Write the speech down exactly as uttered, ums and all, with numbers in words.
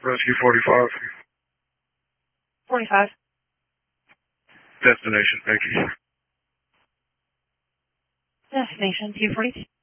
Rescue forty-five. forty-five. Destination, thank you. Destination two forty-two.